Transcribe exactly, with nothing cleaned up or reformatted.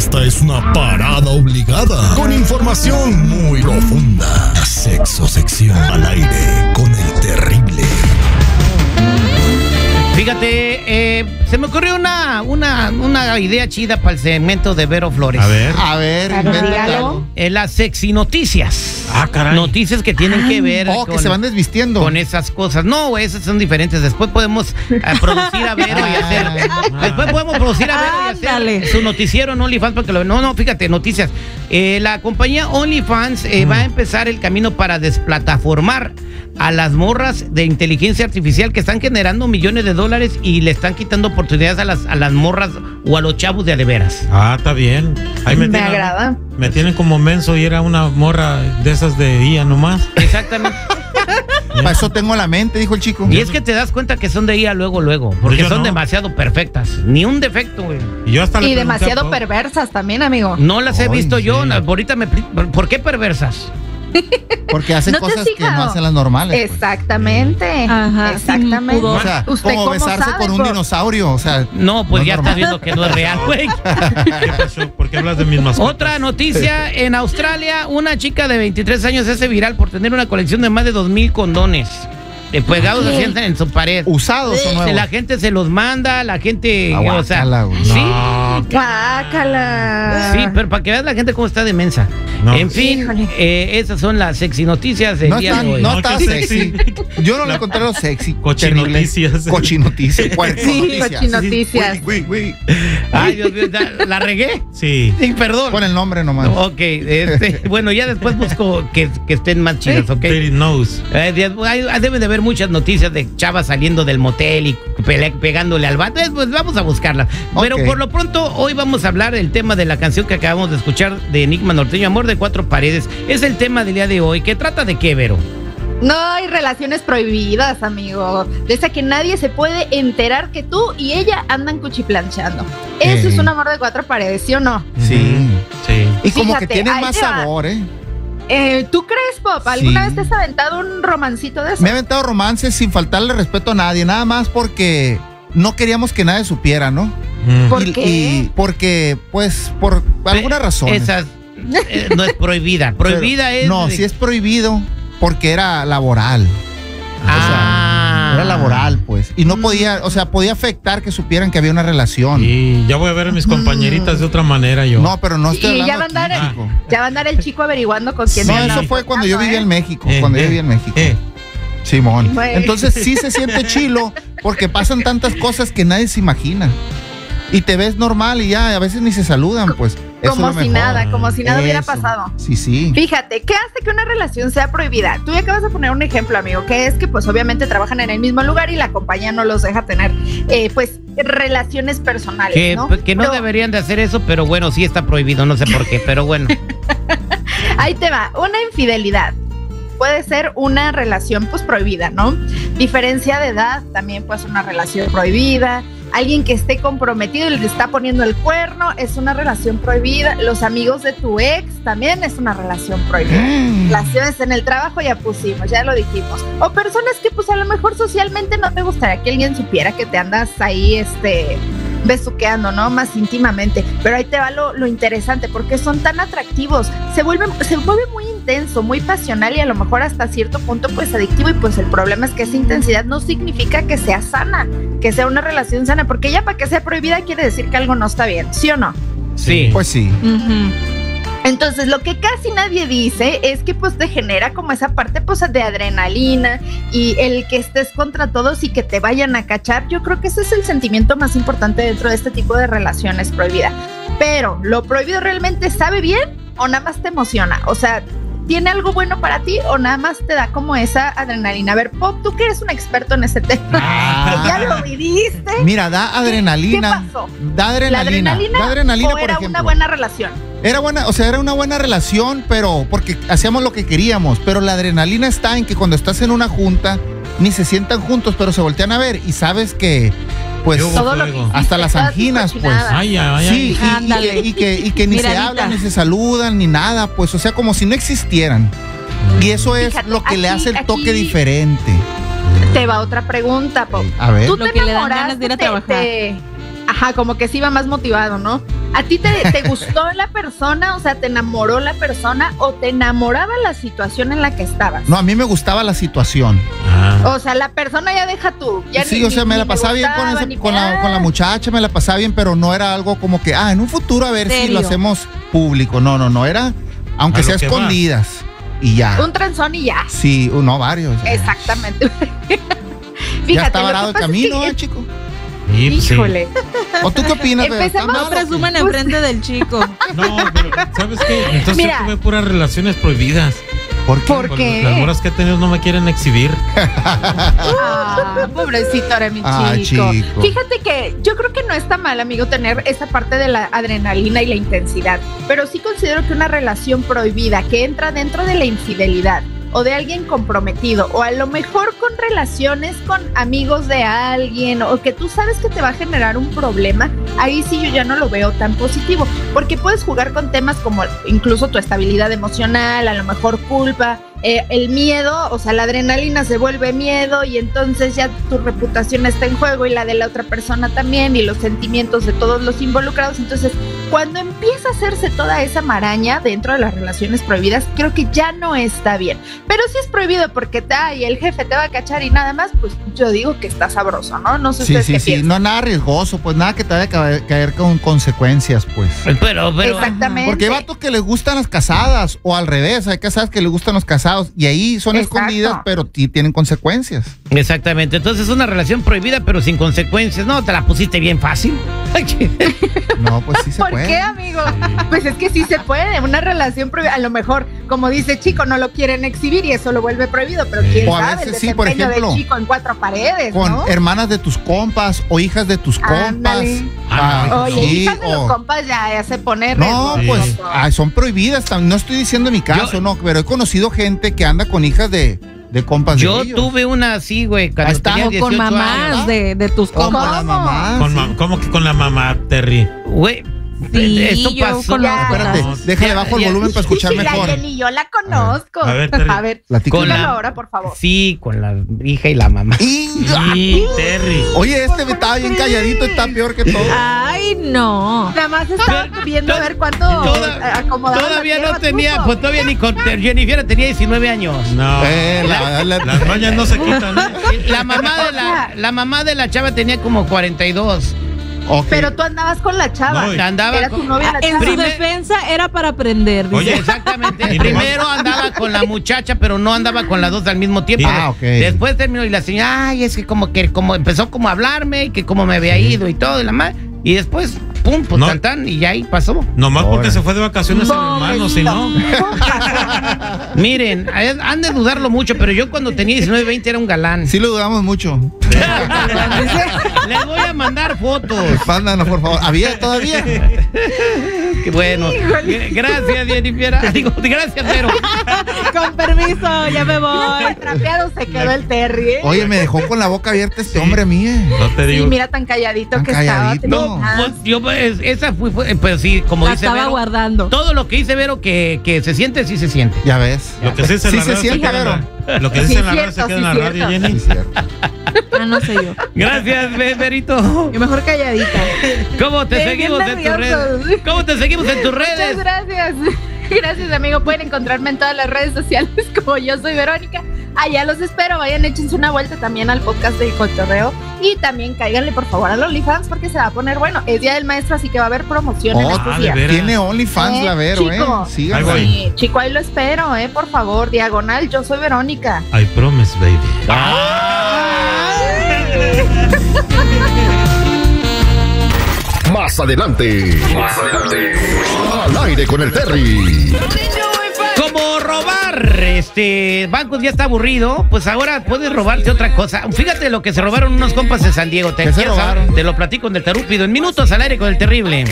Esta es una parada obligada con información muy profunda. Sexo sección al aire con el terrible. Fíjate, eh, se me ocurrió una, una, una idea chida para el segmento de Vero Flores. A ver. A ver, invéntalo. Eh, las sexy noticias. Ah, caray. Noticias que tienen que ver Oh, con, que se van desvistiendo. con esas cosas. No, esas son diferentes. Después podemos eh, producir a Vero y hacer. Después podemos producir a Vero y hacer Ándale. su noticiero en OnlyFans para que lo No, no, fíjate, noticias. Eh, la compañía OnlyFans eh, mm. va a empezar el camino para desplataformar a las morras de inteligencia artificial que están generando millones de dólares y le están quitando oportunidades a las, a las morras o a los chavos de a de veras. Ah, está bien. Ahí me, Me tienen, agrada. Me tienen como menso y era una morra de esas de día nomás. Exactamente. Para eso tengo la mente, dijo el chico. Y es que te das cuenta que son de ella luego, luego. Porque Yo son no. demasiado perfectas. Ni un defecto, güey. Y yo hasta le Y pregunté demasiado a Pau. perversas también, amigo. No las he Ay, visto yo. sí. Ahorita me. ¿Por qué perversas? Porque hacen ¿No te has cosas que fijado? no hacen las normales. pues. Exactamente. Ajá, Exactamente. sin pudor. O sea, ¿Usted como cómo besarse sabe, con un bro? dinosaurio, o sea. No, pues no ya es estás normal. viendo que no es real, güey. ¿Qué pasó? ¿Por qué hablas de mis mascotas? Otra noticia, en Australia, una chica de veintitrés años se hace viral por tener una colección de más de dos mil condones eh, pegados así en, en su pared. Usados o nuevos. La gente se los manda, la gente, Ah, o sea, guácala, güey. sí, No, Guácala. sí, pero para que veas la gente cómo está de mensa. No. En fin, Híjole. eh, esas son las sexy noticias del No día está, de hoy. no No, está qué sexy. sexy. Yo no le encontré lo sexy. Cochinoticias. Cochinoticias. Sí, cochinoticias. Güey, güey, güey. Ay, Dios mío, ¿la, la regué? Sí. Sí, perdón. Pon el nombre nomás. Ok, este, bueno, ya después busco que, que estén más chidas, ¿ok? Pretty nose. Eh, de- hay- debe de haber muchas noticias de chavas saliendo del motel y pele- pegándole al vato. Eh, Pues vamos a buscarlas. Pero Ok. por lo pronto, hoy vamos a hablar del tema de la canción que acabamos de escuchar de Enigma Norteño, Amor de Cuatro Paredes. Es el tema del día de hoy. ¿Qué trata de qué, Vero? No hay relaciones prohibidas, amigo. De esa que nadie se puede enterar que tú y ella andan cuchiplanchando. Eso Eh. es un amor de cuatro paredes, ¿sí o no? Sí. Sí. Y como Fíjate, que tienen ahí más te va. sabor, ¿eh? Eh, ¿Tú crees, Pop? ¿Alguna Sí. vez te has aventado un romancito de eso? Me he aventado romances sin faltarle respeto a nadie, nada más porque no queríamos que nadie supiera, ¿no? Mm. ¿Por y, qué? y porque, pues, por alguna razón. Esas eh, no es prohibida. Prohibida es. No, de- sí es prohibido porque era laboral. Ah. Era laboral, pues. Y no podía, o sea, podía afectar que supieran que había una relación. Y ya voy a ver a mis compañeritas de otra manera yo. No, pero no estoy Y hablando ya va a aquí, andar el- chico. Ya va a andar el chico averiguando con quién No, se anda eso fue cuando yo acostando, vivía ¿eh? en México, Eh, cuando eh, yo vivía en México. eh. Simón. Güey. Entonces sí se siente chilo porque pasan tantas cosas que nadie se imagina. Y te ves normal y ya, a veces ni se saludan, pues. Eso Como es lo si mejor. nada, como si nada hubiera Eso. pasado. Sí, sí. Fíjate, ¿qué hace que una relación sea prohibida? Tú ya acabas de poner un ejemplo, amigo, que es que pues obviamente trabajan en el mismo lugar y la compañía no los deja tener eh, pues relaciones personales, Que ¿no? que no Pero deberían de hacer eso, pero bueno, sí está prohibido, no sé por qué, pero bueno. ahí te va, una infidelidad puede ser una relación pues prohibida, ¿no? Diferencia de edad también puede ser una relación prohibida. Alguien que esté comprometido y le está poniendo el cuerno es una relación prohibida. Los amigos de tu ex también es una relación prohibida. Relaciones en el trabajo ya pusimos, ya lo dijimos. O personas que pues a lo mejor socialmente no te gustaría que alguien supiera que te andas ahí este besuqueando, ¿no? Más íntimamente. Pero ahí te va lo, lo interesante, porque son tan atractivos. Se vuelve, se vuelve muy intenso, muy pasional y a lo mejor hasta cierto punto pues adictivo. Y pues el problema es que esa intensidad no significa que sea sana, que sea una relación sana, porque ya para que sea prohibida quiere decir que algo no está bien, ¿sí o no? Sí. Pues sí. Uh-huh. Entonces, lo que casi nadie dice es que pues te genera como esa parte pues de adrenalina y el que estés contra todos y que te vayan a cachar. Yo creo que ese es el sentimiento más importante dentro de este tipo de relaciones prohibidas. Pero, ¿lo prohibido realmente sabe bien o nada más te emociona? O sea, ¿tiene algo bueno para ti o nada más te da como esa adrenalina? A ver, Pop, tú que eres un experto en ese tema, Ah. que ya lo viviste. Mira, da adrenalina. ¿Qué pasó? Da adrenalina. ¿La adrenalina, da adrenalina, o por era ejemplo. una buena relación? Era buena, o sea, era una buena relación, pero porque hacíamos lo que queríamos. Pero la adrenalina está en que cuando estás en una junta, ni se sientan juntos, pero se voltean a ver y sabes que, pues, Yo- Todo lo que Fuego. hiciste, hasta las todas tus anginas, pues. cochinadas. Ay, ay, ay. sí, y- y, Ándale. que, y, que, y que ni se Miradita. hablan, ni se saludan, ni nada, pues, o sea, como si no existieran. Y eso es Fíjate, lo que le aquí- hace el toque aquí- diferente. Te va otra pregunta, Pop. A ver. Tú Lo te que le dan enamoraste, ganas de ir a te- trabajar. te- Ajá, como que sí iba más motivado, ¿no? ¿A ti te, te gustó la persona? O sea, ¿te enamoró la persona o te enamoraba la situación en la que estabas? No, a mí me gustaba la situación. Ah. O sea, la persona ya deja tú. Ya Sí, ni- o sea, ni- me la ni pasaba bien con, gustaba, ese- ni con, me- la, con la muchacha, me la pasaba bien, pero no era algo como que, ah, en un futuro a ver si Serio. lo hacemos público. No, no, no, era, aunque A lo sea que va. escondidas. Y ya. Un trenzón y ya. Sí, uh, no, varios. Exactamente. Ya está lo que varado el pasa es camino, que- eh, chico. Sí, pues, sí. Híjole. ¿O tú qué opinas? Bebé? ¿Está Empecemos mal No o qué? presuman enfrente del chico. No, pero ¿sabes qué? Entonces Mira. yo tuve puras relaciones prohibidas. ¿Por qué? ¿Por Con qué? Las morras que he tenido no me quieren exhibir. Ah, pobrecito era mi Ah, chico. chico. Fíjate que yo creo que no está mal, amigo, tener esa parte de la adrenalina y la intensidad, pero sí considero que una relación prohibida que entra dentro de la infidelidad o de alguien comprometido, o a lo mejor con relaciones con amigos de alguien, o que tú sabes que te va a generar un problema, ahí sí yo ya no lo veo tan positivo, porque puedes jugar con temas como incluso tu estabilidad emocional, a lo mejor culpa, eh, el miedo, o sea, la adrenalina se vuelve miedo y entonces ya tu reputación está en juego y la de la otra persona también y los sentimientos de todos los involucrados. Entonces, cuando empieza a hacerse toda esa maraña dentro de las relaciones prohibidas, creo que ya no está bien. Pero si es prohibido porque te, ay, el jefe te va a cachar y nada más, pues yo digo que está sabroso, ¿no? No sé Sí, ustedes sí, qué sí. piensan. No, nada riesgoso, pues nada que te vaya a caer, caer con consecuencias, pues. Pero, pero. Exactamente. Porque hay vatos que les gustan las casadas, o al revés, hay casadas que les gustan los casados, y ahí son Exacto. escondidas, pero sí tienen consecuencias. Exactamente. Entonces, una relación prohibida, pero sin consecuencias. No, te la pusiste bien fácil. No, pues sí se ¿Por puede. qué, amigo? Pues es que sí se puede. Una relación prohibida, a lo mejor, como dice Chico, no lo quieren exhibir y eso lo vuelve prohibido, pero quién O a sabe veces el sí, por desempeño ejemplo, de Chico en cuatro paredes, Con ¿no? hermanas de tus compas o hijas de tus compas. Ándale. Ah, no, Oye, sí, hijas de los o- compas ya, ya se pone No, riesgoso. pues Sí. ah, son prohibidas. tam- No estoy diciendo mi caso, Yo- no, pero he conocido gente que anda con hijas de, de compas Yo de ellos. tuve una así, güey, Ahí cuando está. tenía O con dieciocho mamás años. de, de tus O con compas. la ¿Cómo? mamá. Con sí. ma- ¿Cómo que con la mamá, Terry? Güey, Sí, esto yo pasó. conozco. Espérate, No. déjale bajo el Ya, volumen para escuchar Sí, mejor. ya que ni yo la conozco. A ver, Terry. A ver, Platícame. Con la- dígalo ahora, por favor. Sí, con la hija y la mamá. Inga. Sí, Terry. Oye, este estaba bien calladito, está peor que todo. Ay, no. Nada más estaba Pero- viendo a ver cuánto Toda- acomodaba la todavía tierra no tenía, tuvo. pues todavía ni con Jennifer tenía diecinueve años. No. Eh, la- la- Las mañas no se quitan, ¿eh? La mamá de la, la mamá de la chava tenía como cuarenta y dos. Ok. Pero tú andabas con la chava. No, y- Andaba Era con- tu novia la En chava. su Primer- defensa era para aprender. dice. Oye, Exactamente. Y nomás- Primero andaba con la muchacha, pero no andaba con las dos al mismo tiempo. Ah, ok. Después terminó y la señora, ay, es que como que como empezó como a hablarme y que como me había ido y todo y la madre. Y después, pum, pues No. tan tan y ya ahí pasó. Nomás porque Ahora. se fue de vacaciones el hermano, si no. Miren, eh, han de dudarlo mucho, pero yo cuando tenía diecinueve, veinte era un galán. Sí lo dudamos mucho. Les voy a mandar fotos. Mándanos, por favor. ¿Había todavía? Qué bueno. Híjole. Gracias, Jennifer. Digo, gracias, pero. Con permiso, ya me Mira voy. cuán trapeado se quedó el Terry, ¿eh? Oye, me dejó con la boca abierta este hombre a mí. eh. No te Sí, digo. mira tan calladito Tan que calladito. estaba. No, Ah, pues yo, pues, esa fue, fue, pues sí, como La dice estaba Vero, guardando. todo lo que dice Vero que, que se siente, sí se siente. Ya ves. Lo que se dice en Sí la se radio se siente, queda en la- Lo que Sí, dice en la radio cierto, se queda en sí, la radio, cierto. Jenny. Sí, cierto. Ah, no sé yo. Gracias, Ve- Verito. Yo mejor calladita. ¿¿Cómo te Bien, seguimos bien en tus nerviosos. redes? ¿Cómo te seguimos en tus Muchas redes? gracias. Gracias, amigo. Pueden encontrarme en todas las redes sociales como yo soy Verónica. Allá los espero. Vayan, échense una vuelta también al podcast de Cotorreo. Y también cáiganle, por favor, al OnlyFans porque se va a poner bueno. Es Día del Maestro, así que va a haber promoción en Oh, estos ah, de días. veras. Tiene OnlyFans Eh, la Vero, ¿eh? chico. Síganla. Ahí voy. Sí, chico, ahí lo espero, eh, por favor. Diagonal, yo soy Verónica. I promise, baby. Más adelante. Más adelante. Al aire con el Terry. Como robar este bancos ya está aburrido, pues ahora puedes robarte otra cosa. Fíjate lo que se robaron unos compas de San Diego. ¿Te ¿Qué se quieres saber? robaron? Te lo platico en el Tarúpido en minutos al aire con el terrible.